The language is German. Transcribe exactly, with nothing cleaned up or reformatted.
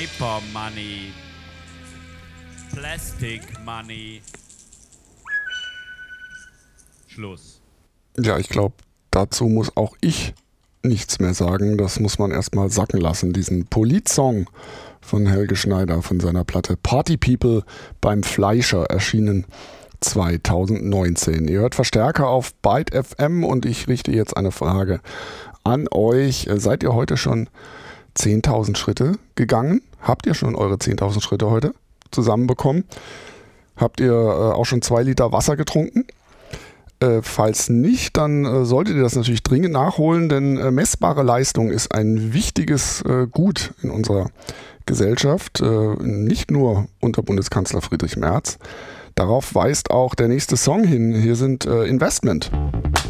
Paper Money, Plastic Money. Schluss. Ja, ich glaube, dazu muss auch ich nichts mehr sagen. Das muss man erstmal sacken lassen. Diesen Polit-Song von Helge Schneider von seiner Platte Party People beim Fleischer erschienen zweitausendneunzehn. Ihr hört Verstärker auf Byte F M und ich richte jetzt eine Frage an euch. Seid ihr heute schon zehntausend Schritte gegangen? Habt ihr schon eure zehntausend Schritte heute zusammenbekommen? Habt ihr äh, auch schon zwei Liter Wasser getrunken? Äh, falls nicht, dann äh, solltet ihr das natürlich dringend nachholen, denn äh, messbare Leistung ist ein wichtiges äh, Gut in unserer Gesellschaft, äh, nicht nur unter Bundeskanzler Friedrich Merz. Darauf weist auch der nächste Song hin. Hier sind äh, Investment.